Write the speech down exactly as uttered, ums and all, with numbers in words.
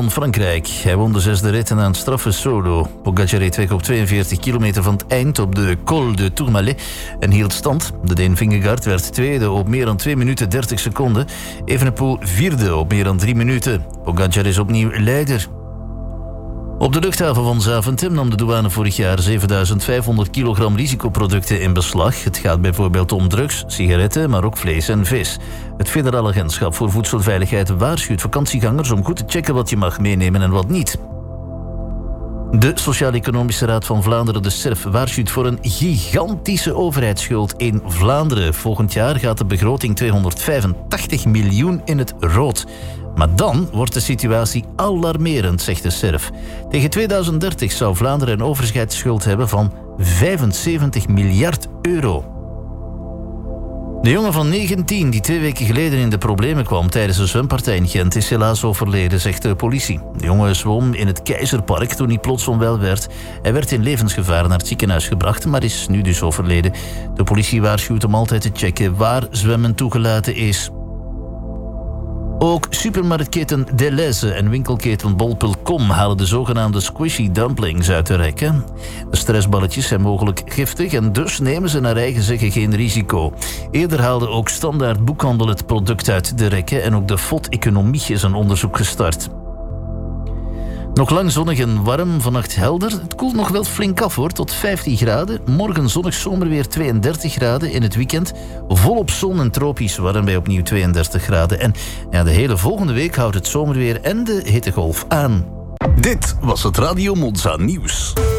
van Frankrijk. Hij won de zesde rit en aan straffe solo. Pogacar reed weg op tweeënveertig kilometer van het eind op de Col de Tourmalet en hield stand. De Deen Vingegaard werd tweede op meer dan twee minuten dertig seconden. Evenepoel vierde op meer dan drie minuten. Pogacar is opnieuw leider. Op de luchthaven van Zaventem nam de douane vorig jaar zevenduizend vijfhonderd kilogram risicoproducten in beslag. Het gaat bijvoorbeeld om drugs, sigaretten, maar ook vlees en vis. Het Federaal Agentschap voor Voedselveiligheid waarschuwt vakantiegangers om goed te checken wat je mag meenemen en wat niet. De Sociaal-Economische Raad van Vlaanderen, de S E R V, waarschuwt voor een gigantische overheidsschuld in Vlaanderen. Volgend jaar gaat de begroting tweehonderdvijfentachtig miljoen in het rood. Maar dan wordt de situatie alarmerend, zegt de S E R V. Tegen tweeduizend dertig zou Vlaanderen een overheidsschuld hebben van vijfenzeventig miljard euro. De jongen van negentien die twee weken geleden in de problemen kwam tijdens een zwempartij in Gent is helaas overleden, zegt de politie. De jongen zwom in het Keizerpark toen hij plots onwel werd. Hij werd in levensgevaar naar het ziekenhuis gebracht, maar is nu dus overleden. De politie waarschuwt om altijd te checken waar zwemmen toegelaten is. Ook supermarktketen Deleuze en winkelketen bol punt com halen de zogenaamde squishy dumplings uit de rekken. De stressballetjes zijn mogelijk giftig en dus nemen ze naar eigen zeggen geen risico. Eerder haalde ook Standaard Boekhandel het product uit de rekken en ook de F O D Economie is een onderzoek gestart. Nog lang zonnig en warm, vannacht helder. Het koelt nog wel flink af hoor, tot vijftien graden. Morgen zonnig zomerweer tweeëndertig graden. In het weekend volop zon en tropisch warm bij opnieuw tweeëndertig graden. En ja, de hele volgende week houdt het zomerweer en de hittegolf aan. Dit was het Radio Monza Nieuws.